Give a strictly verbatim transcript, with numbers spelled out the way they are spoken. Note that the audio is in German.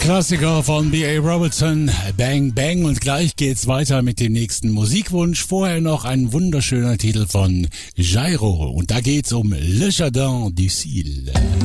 Klassiker von B A Robertson, Bang Bang, und gleich geht's weiter mit dem nächsten Musikwunsch. Vorher noch ein wunderschöner Titel von Jairo und da geht's um Le Jardin du Ciel.